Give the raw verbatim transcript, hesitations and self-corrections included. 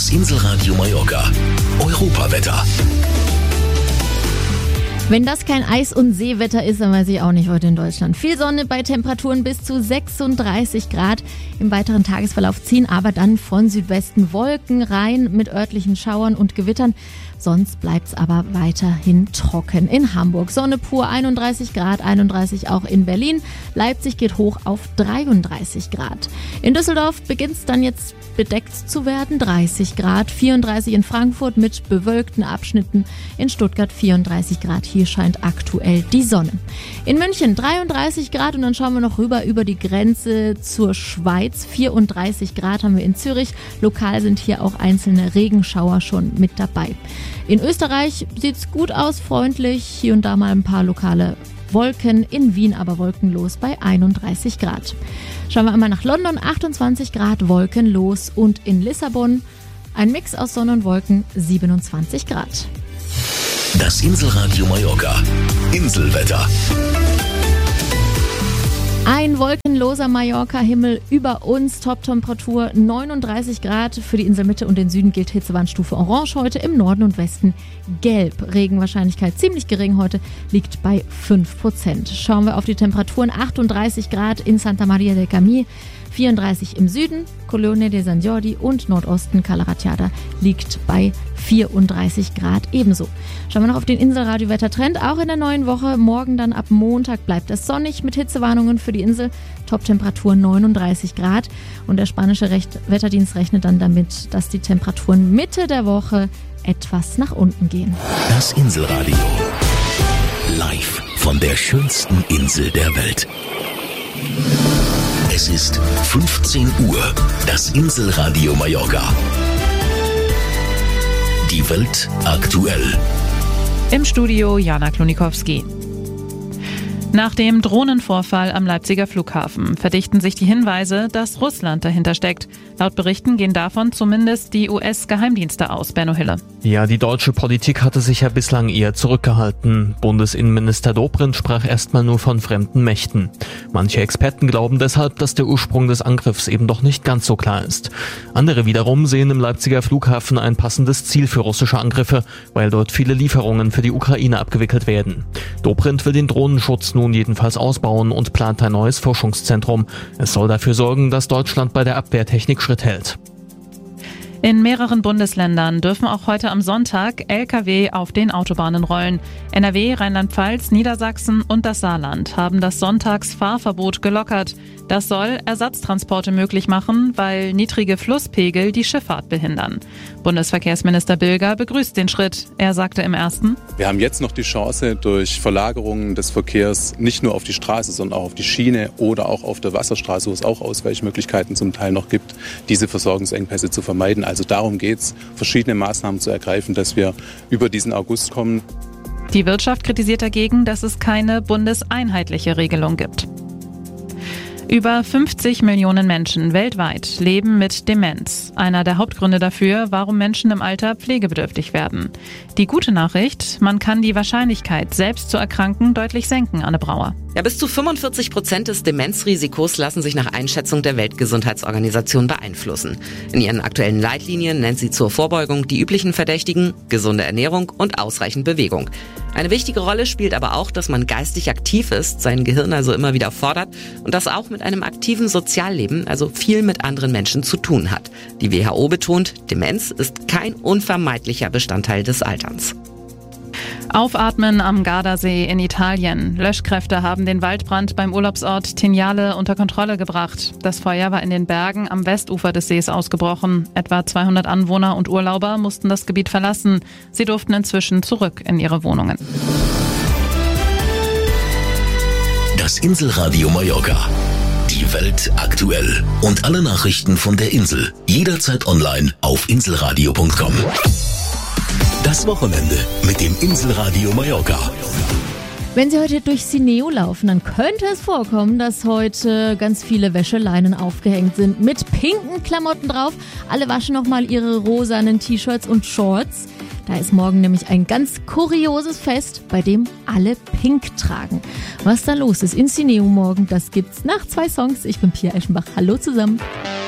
Das Inselradio Mallorca. Europawetter. Wenn das kein Eis- und Seewetter ist, dann weiß ich auch nicht heute in Deutschland. Viel Sonne bei Temperaturen bis zu sechsunddreißig Grad. Im weiteren Tagesverlauf ziehen aber dann von Südwesten Wolken rein mit örtlichen Schauern und Gewittern. Sonst bleibt's aber weiterhin trocken. In Hamburg Sonne pur, einunddreißig Grad, einunddreißig auch in Berlin. Leipzig geht hoch auf dreiunddreißig Grad. In Düsseldorf beginnt's dann jetzt bedeckt zu werden, dreißig Grad, vierunddreißig in Frankfurt mit bewölkten Abschnitten. In Stuttgart vierunddreißig Grad, hier scheint aktuell die Sonne. In München dreiunddreißig Grad und dann schauen wir noch rüber über die Grenze zur Schweiz. vierunddreißig Grad haben wir in Zürich. Lokal sind hier auch einzelne Regenschauer schon mit dabei. In Österreich sieht's gut aus, freundlich, hier und da mal ein paar lokale Wolken, in Wien aber wolkenlos bei einunddreißig Grad. Schauen wir einmal nach London, achtundzwanzig Grad, wolkenlos und in Lissabon ein Mix aus Sonne und Wolken, siebenundzwanzig Grad. Das Inselradio Mallorca. Inselwetter. Ein wolkenloser Mallorca-Himmel über uns, Top-Temperatur neununddreißig Grad. Für die Inselmitte und den Süden gilt Hitzewarnstufe Orange heute, im Norden und Westen gelb. Regenwahrscheinlichkeit ziemlich gering heute, liegt bei fünf Prozent. Schauen wir auf die Temperaturen, achtunddreißig Grad in Santa Maria del Camí, vierunddreißig im Süden, Colone de San Jordi und Nordosten Calaratiada liegt bei vierunddreißig Grad ebenso. Schauen wir noch auf den Inselradio-Wettertrend. Auch in der neuen Woche, morgen dann ab Montag bleibt es sonnig mit Hitzewarnungen für die Insel. Toptemperatur neununddreißig Grad und der spanische Recht- Wetterdienst rechnet dann damit, dass die Temperaturen Mitte der Woche etwas nach unten gehen. Das Inselradio. Live von der schönsten Insel der Welt. Es ist fünfzehn Uhr. Das Inselradio Mallorca. Die Welt aktuell. Im Studio Jana Klonikowski. Nach dem Drohnenvorfall am Leipziger Flughafen verdichten sich die Hinweise, dass Russland dahinter steckt. Laut Berichten gehen davon zumindest die U S-Geheimdienste aus, Benno Hille. Ja, die deutsche Politik hatte sich ja bislang eher zurückgehalten. Bundesinnenminister Dobrindt sprach erstmal nur von fremden Mächten. Manche Experten glauben deshalb, dass der Ursprung des Angriffs eben doch nicht ganz so klar ist. Andere wiederum sehen im Leipziger Flughafen ein passendes Ziel für russische Angriffe, weil dort viele Lieferungen für die Ukraine abgewickelt werden. Dobrindt will den Drohnenschutz nun jedenfalls ausbauen und plant ein neues Forschungszentrum. Es soll dafür sorgen, dass Deutschland bei der Abwehrtechnik Schritt hält. In mehreren Bundesländern dürfen auch heute am Sonntag L K W auf den Autobahnen rollen. N R W, Rheinland-Pfalz, Niedersachsen und das Saarland haben das Sonntagsfahrverbot gelockert. Das soll Ersatztransporte möglich machen, weil niedrige Flusspegel die Schifffahrt behindern. Bundesverkehrsminister Bilger begrüßt den Schritt. Er sagte im ersten: Wir haben jetzt noch die Chance, durch Verlagerungen des Verkehrs nicht nur auf die Straße, sondern auch auf die Schiene oder auch auf der Wasserstraße, wo es auch Ausweichmöglichkeiten zum Teil noch gibt, diese Versorgungsengpässe zu vermeiden. Also darum geht es, verschiedene Maßnahmen zu ergreifen, dass wir über diesen August kommen. Die Wirtschaft kritisiert dagegen, dass es keine bundeseinheitliche Regelung gibt. Über fünfzig Millionen Menschen weltweit leben mit Demenz. Einer der Hauptgründe dafür, warum Menschen im Alter pflegebedürftig werden. Die gute Nachricht, man kann die Wahrscheinlichkeit, selbst zu erkranken, deutlich senken, Anne Brauer. Ja, bis zu fünfundvierzig Prozent des Demenzrisikos lassen sich nach Einschätzung der Weltgesundheitsorganisation beeinflussen. In ihren aktuellen Leitlinien nennt sie zur Vorbeugung die üblichen Verdächtigen, gesunde Ernährung und ausreichend Bewegung. Eine wichtige Rolle spielt aber auch, dass man geistig aktiv ist, sein Gehirn also immer wieder fordert und das auch mit einem aktiven Sozialleben, also viel mit anderen Menschen zu tun hat. Die W H O betont, Demenz ist kein unvermeidlicher Bestandteil des Alterns. Aufatmen am Gardasee in Italien. Löschkräfte haben den Waldbrand beim Urlaubsort Tignale unter Kontrolle gebracht. Das Feuer war in den Bergen am Westufer des Sees ausgebrochen. Etwa zweihundert Anwohner und Urlauber mussten das Gebiet verlassen. Sie durften inzwischen zurück in ihre Wohnungen. Das Inselradio Mallorca. Die Welt aktuell. Und alle Nachrichten von der Insel. Jederzeit online auf inselradio punkt com. Das Wochenende mit dem Inselradio Mallorca. Wenn Sie heute durch Cineo laufen, dann könnte es vorkommen, dass heute ganz viele Wäscheleinen aufgehängt sind mit pinken Klamotten drauf. Alle waschen nochmal ihre rosanen T-Shirts und Shorts. Da ist morgen nämlich ein ganz kurioses Fest, bei dem alle pink tragen. Was da los ist in Cineo morgen, das gibt's nach zwei Songs. Ich bin Pia Eschenbach. Hallo zusammen.